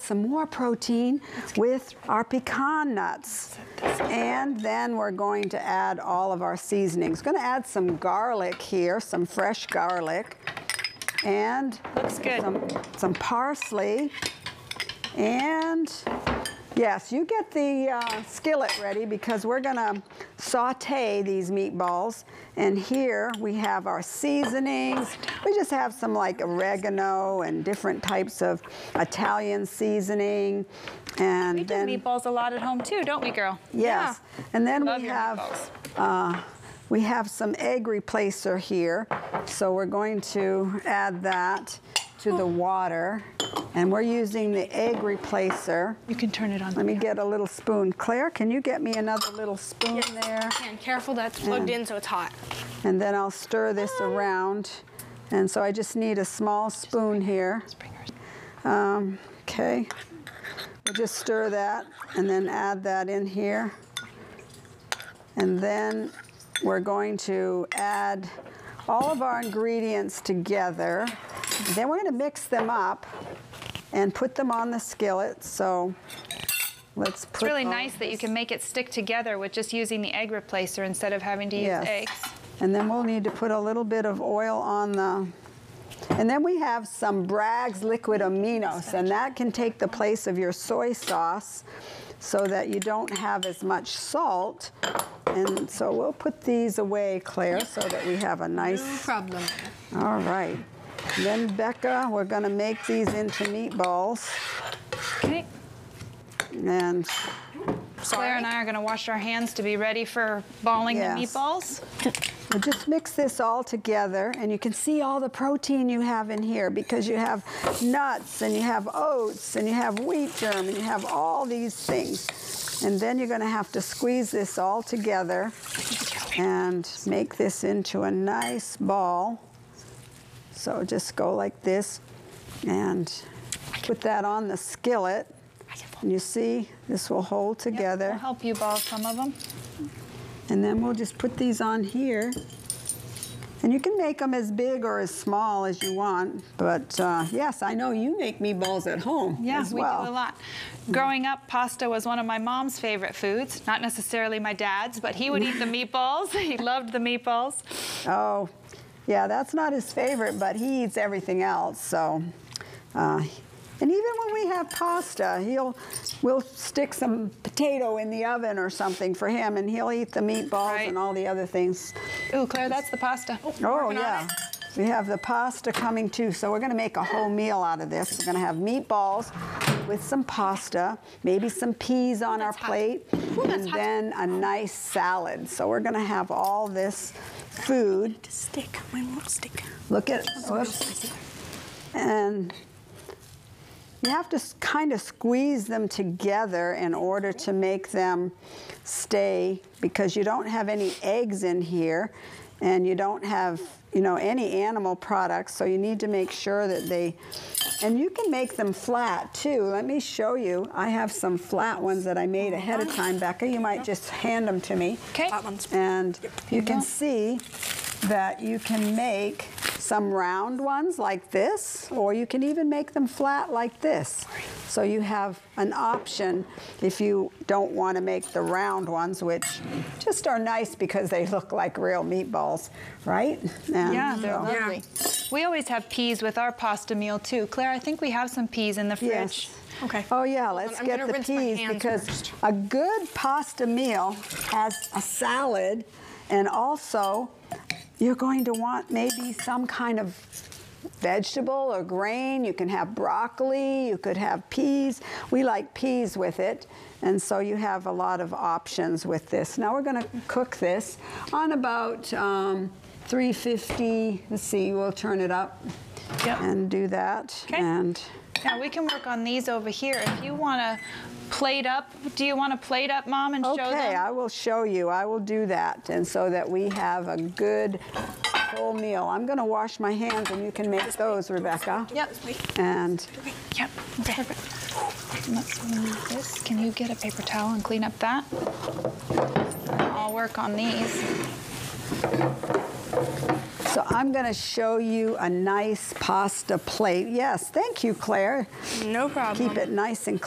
some more protein with our pecan nuts. And then we're going to add all of our seasonings. Going to add some garlic here, some fresh garlic. And looks good. Some parsley. And yes, you get the skillet ready because we're going to saute these meatballs. And here we have our seasonings. We just have some like oregano and different types of Italian seasoning. And we do meatballs a lot at home too, don't we, girl? Yes. Yeah. And then we have some egg replacer here. So we're going to add that to the water. And we're using the egg replacer. You can turn it on. Let me get a little spoon. Claire, can you get me another little spoon there? And careful, that's plugged in so it's hot. And then I'll stir this around. And so I just need a small spoon here. Okay. We'll just stir that and then add that in here. And then we're going to add all of our ingredients together. Then we're going to mix them up and put them on the skillet. So let's put. It's really nice that you can make it stick together with just using the egg replacer instead of having to use eggs. And then we'll need to put a little bit of oil on the. And then we have some Bragg's liquid aminos, and that can take the place of your soy sauce so that you don't have as much salt. And so we'll put these away, Claire, so that we have a nice. No problem. All right. And then, Becca, we're going to make these into meatballs. Okay. And Claire and I are going to wash our hands to be ready for balling the meatballs. We'll just mix this all together, and you can see all the protein you have in here because you have nuts, and you have oats, and you have wheat germ, and you have all these things. And then you're going to have to squeeze this all together and make this into a nice ball. So just go like this and put that on the skillet. And you see, this will hold together. Yep, we'll help you ball some of them. And then we'll just put these on here. And you can make them as big or as small as you want. But yes, I know you make meatballs at home as well. We do a lot. Growing up, pasta was one of my mom's favorite foods. Not necessarily my dad's, but he would eat the meatballs. He loved the meatballs. Oh, yeah, that's not his favorite, but he eats everything else. So, and even when we have pasta, we'll stick some potato in the oven or something for him, and he'll eat the meatballs and all the other things. Ooh, Claire, that's the pasta. Oh, yeah. We have the pasta coming too, so we're going to make a whole meal out of this. We're going to have meatballs with some pasta, maybe some peas on our plate, and then a nice salad. So we're going to have all this food. To stick, mine won't stick. Look at, whoops. And you have to kind of squeeze them together in order to make them stay, because you don't have any eggs in here, and you don't have, you know, any animal products, so you need to make sure that they, and you can make them flat too. Let me show you. I have some flat ones that I made ahead of time, Becca. You might just hand them to me. Okay. And you can see that you can make some round ones like this, or you can even make them flat like this. So you have an option if you don't want to make the round ones, which just are nice because they look like real meatballs, right? And yeah, they're lovely. Yeah. We always have peas with our pasta meal too. Claire, I think we have some peas in the fridge. Yes. Okay. Oh yeah, let's get the peas, because a good pasta meal has a salad, and also you're going to want maybe some kind of vegetable or grain. You can have broccoli, you could have peas. We like peas with it, and so you have a lot of options with this. Now we're going to cook this on about 350. Let's see, we'll turn it up and do that. Okay. And yeah, we can work on these over here. If you want to plate up, do you want to plate up, Mom, and show them? Okay, I will show you. I will do that, and so that we have a good full meal. I'm going to wash my hands, and you can make those, Rebecca. Yep. And yep. Perfect. Let's move this. Can you get a paper towel and clean up that? I'll work on these. So I'm going to show you a nice pasta plate. Yes, thank you, Claire. No problem. Keep it nice and clean.